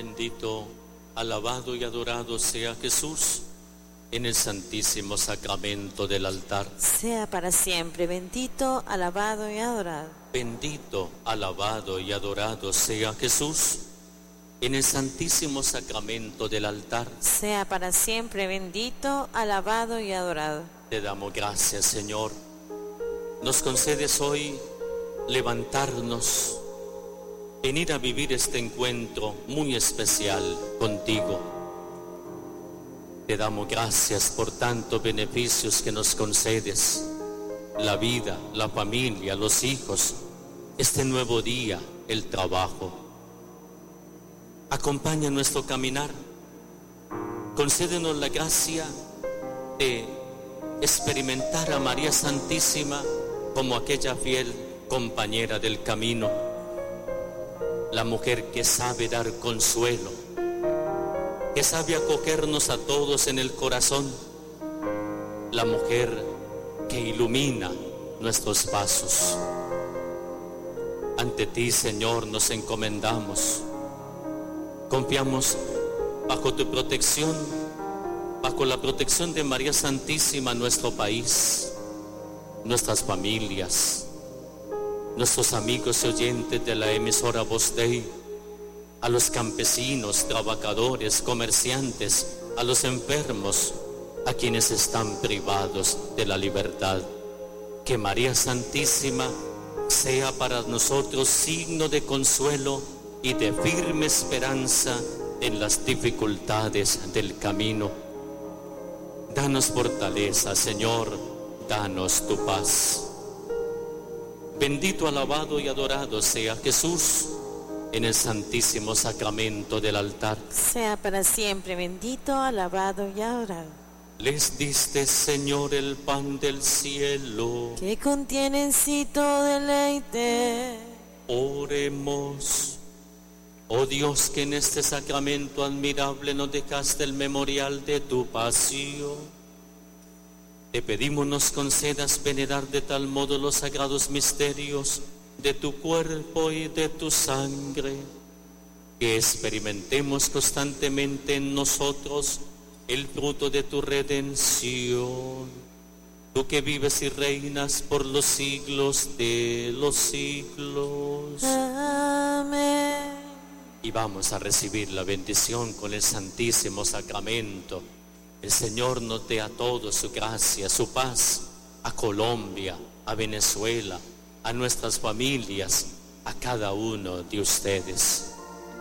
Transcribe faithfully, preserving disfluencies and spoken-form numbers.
Bendito, alabado y adorado sea Jesús en el santísimo sacramento del altar. Sea para siempre bendito, alabado y adorado. Bendito, alabado y adorado sea Jesús en el santísimo sacramento del altar. Sea para siempre bendito, alabado y adorado. Te damos gracias, Señor. Nos concedes hoy levantarnos, venir a vivir este encuentro muy especial contigo. Te damos gracias por tantos beneficios que nos concedes, la vida, la familia, los hijos, este nuevo día, el trabajo. Acompaña nuestro caminar, concédenos la gracia de experimentar a María Santísima como aquella fiel compañera del camino, la mujer que sabe dar consuelo, que sabe acogernos a todos en el corazón, la mujer que ilumina nuestros pasos. Ante ti, Señor, nos encomendamos, confiamos bajo tu protección, bajo la protección de María Santísima, nuestro país, nuestras familias, nuestros amigos y oyentes de la emisora Voz Dei, a los campesinos, trabajadores, comerciantes, a los enfermos, a quienes están privados de la libertad. Que María Santísima sea para nosotros signo de consuelo y de firme esperanza en las dificultades del camino. Danos fortaleza, Señor, danos tu paz. Bendito, alabado y adorado sea Jesús en el santísimo sacramento del altar. Sea para siempre bendito, alabado y adorado. Les diste, Señor, el pan del cielo, que contiene en sí todo deleite. Oremos. Oh Dios, que en este sacramento admirable nos dejaste el memorial de tu pasión, te pedimos nos concedas venerar de tal modo los sagrados misterios de tu cuerpo y de tu sangre, que experimentemos constantemente en nosotros el fruto de tu redención. Tú que vives y reinas por los siglos de los siglos. Amén. Y vamos a recibir la bendición con el santísimo sacramento. El Señor nos dé a todos su gracia, su paz, a Colombia, a Venezuela, a nuestras familias, a cada uno de ustedes.